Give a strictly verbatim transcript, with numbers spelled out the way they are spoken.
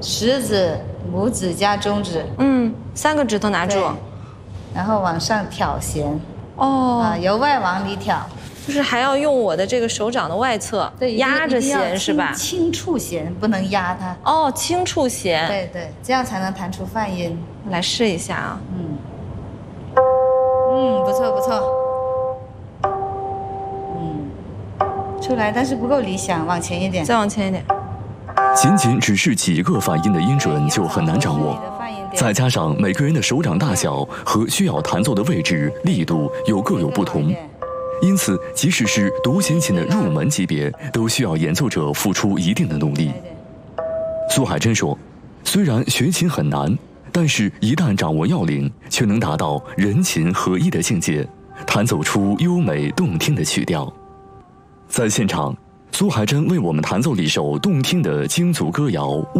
食指、拇指加中指， 嗯，三个指头拿住， 然后往上挑弦。 哦， 啊，由外往里挑。 就是还要用我的这个手掌的外侧压着弦是吧？ 轻触弦，不能压它。 哦，轻触弦。 对对，这样才能弹出泛音。 来试一下啊。 嗯。嗯，不错不错。嗯，出来，但是不够理想，往前一点。 再往前一点。 仅仅只是几个泛音的音准就很难掌握，再加上每个人的手掌大小和需要弹奏的位置、力度又各有不同。因此，即使是独弦琴的入门级别，都需要演奏者付出一定的努力。苏海珍说：“虽然学琴很难，但是一旦掌握要领，却能达到人琴合一的境界，弹奏出优美动听的曲调。”在现场，苏海珍为我们弹奏了一首动听的京族歌谣《